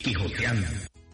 Quijoteando.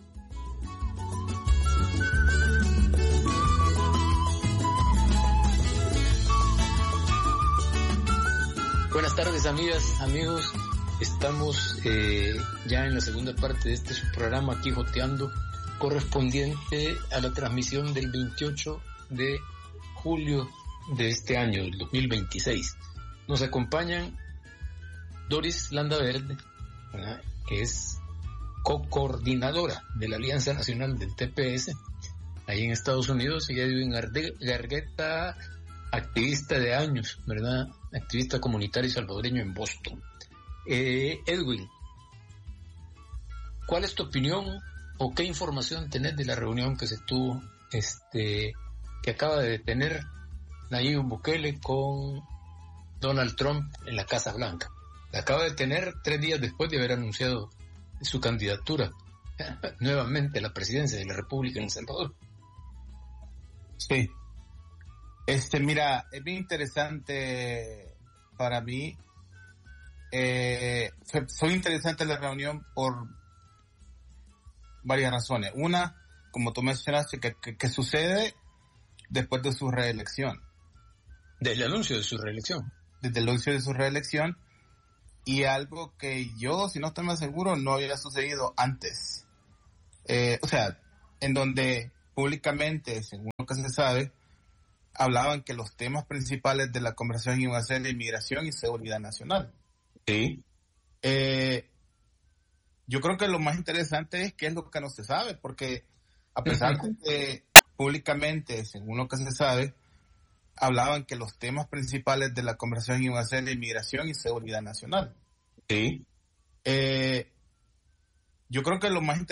Buenas tardes, amigas, amigos. Estamos ya en la segunda parte de este programa Quijoteando, correspondiente a la transmisión del 28 de julio de este año, del 2026. Nos acompañan Doris Landaverde, ¿verdad?, que es co-coordinadora de la Alianza Nacional del TPS, ahí en Estados Unidos, y Edwin Gargueta, activista de años, ¿verdad?, activista comunitario salvadoreño en Boston. Edwin, ¿cuál es tu opinión o qué información tenés de la reunión que se tuvo, que acaba de tener Nayib Bukele con Donald Trump en la Casa Blanca? La acaba de tener 3 días después de haber anunciado su candidatura nuevamente a la presidencia de la República en El Salvador. Sí. Mira, es bien interesante para mí. Fue interesante la reunión por varias razones. Una, como tú mencionaste, que sucede después de su reelección. Del anuncio de su reelección. Desde el anuncio de su reelección. Y algo que yo, si no estoy más seguro, no había sucedido antes. En donde públicamente, según lo que se sabe, hablaban que los temas principales de la conversación iban a ser la inmigración y seguridad nacional. Sí. Yo creo que lo más interesante es qué es lo que no se sabe, porque a pesar de que públicamente, según lo que se sabe, hablaban que los temas principales de la conversación iban a ser la inmigración y seguridad nacional. Sí. Yo creo que lo más interesante